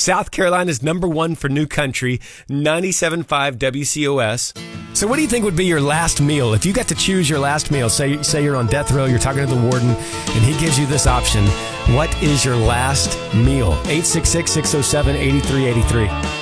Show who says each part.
Speaker 1: South Carolina's number one for new country, 97.5 WCOS. So what do you think would be your last meal? If you got to choose your last meal, say you're on death row, you're talking to the warden, and he gives you this option, what is your last meal? 866-607-8383.